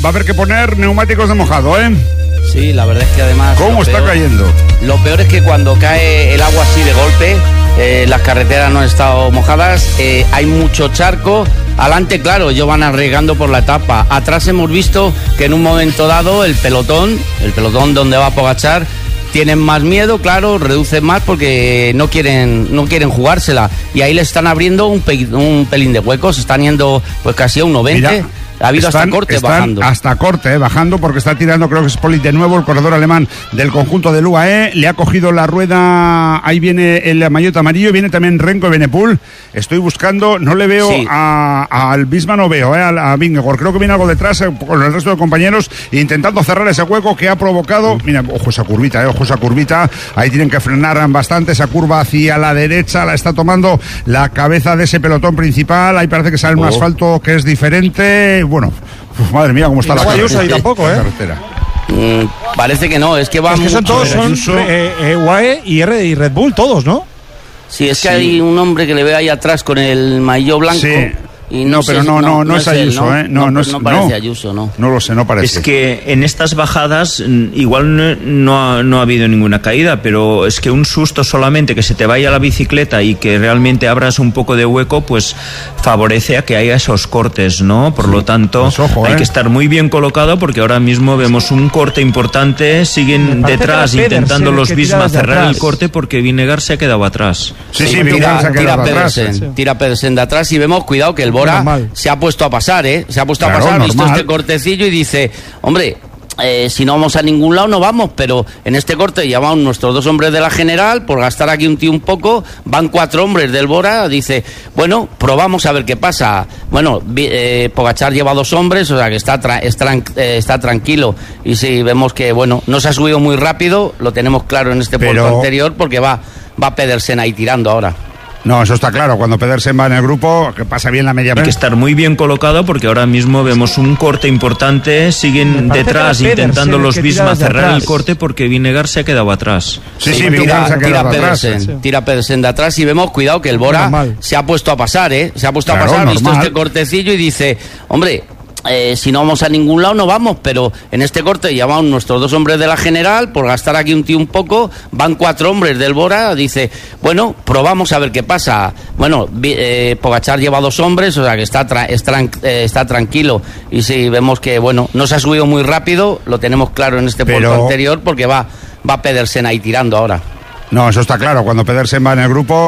va a haber que poner neumáticos de mojado, ¿eh? Sí, la verdad es que además... ¿Cómo está cayendo? Lo peor es que cuando cae el agua así de golpe, las carreteras no han estado mojadas, hay mucho charco. Adelante, claro, ellos van arriesgando por la etapa. Atrás hemos visto que en un momento dado el pelotón donde va Pogačar, tienen más miedo, claro, reducen más porque no quieren jugársela. Y ahí le están abriendo un pelín de huecos, están yendo pues casi a un 90. Mira, ha habido hasta corte bajando. Hasta corte, bajando, porque está tirando, creo que es Polit de nuevo, el corredor alemán del conjunto del UAE. Le ha cogido la rueda, ahí viene el maillot amarillo, viene también Renko Evenepoel. Estoy buscando, no le veo sí. Al Bisma, no veo, a Vingegaard. Creo que viene algo detrás con el resto de compañeros, intentando cerrar ese hueco que ha provocado. Mira, ojo esa curvita, ahí tienen que frenar bastante. Esa curva hacia la derecha la está tomando la cabeza de ese pelotón principal. Ahí parece que sale un asfalto que es diferente. Bueno, madre mía, cómo está la carretera. Ahí tampoco, carretera. Parece que no, es que van... Es que son todos, UAE y Red Bull, todos, ¿no? Sí, es que hay un hombre que le ve ahí atrás con el maillot blanco. Sí. Y no es Ayuso, ¿eh? No parece Ayuso, ¿no? No lo sé, no parece. Es que en estas bajadas igual no ha habido ninguna caída, pero es que un susto solamente, que se te vaya la bicicleta y que realmente abras un poco de hueco, pues favorece a que haya esos cortes, ¿no? Por lo tanto, pues ojo, hay que estar muy bien colocado, porque ahora mismo vemos un corte importante, siguen detrás intentando los Visma cerrar el corte, porque Vingegaard se ha quedado atrás. Sí, tira Pedersen de atrás y vemos, cuidado, que el Bora se ha puesto a pasar, se ha puesto a pasar, ha visto este cortecillo y dice, hombre, si no vamos a ningún lado no vamos, pero en este corte ya van nuestros 2 hombres de la general, por gastar aquí un tío un poco, van 4 hombres del Bora, dice, bueno, probamos a ver qué pasa. Bueno, Pogačar lleva 2 hombres, o sea que está tranquilo, y si vemos que, bueno, no se ha subido muy rápido, lo tenemos claro en este puerto anterior, porque va Pedersen ahí tirando ahora. No, eso está claro, cuando Pedersen va en el grupo, que pasa bien la media. Hay que estar muy bien colocado, porque ahora mismo vemos un corte importante, siguen detrás intentando los Visma cerrar el corte, porque Vingegaard se ha quedado atrás. Sí, Vingegaard se ha quedado atrás. Tira Pedersen de atrás y vemos, cuidado, que el Bora se ha puesto a pasar, se ha puesto a pasar, ha visto este cortecillo y dice, hombre, si no vamos a ningún lado no vamos, pero en este corte ya van nuestros 2 hombres de la general, por gastar aquí un tío un poco, van 4 hombres del Bora, dice, bueno, probamos a ver qué pasa. Bueno, Pogačar lleva 2 hombres, o sea que está tranquilo, y si vemos que, bueno, no se ha subido muy rápido, lo tenemos claro en este puerto anterior, porque va Pedersen ahí tirando ahora. No, eso está claro, cuando Pedersen va en el grupo...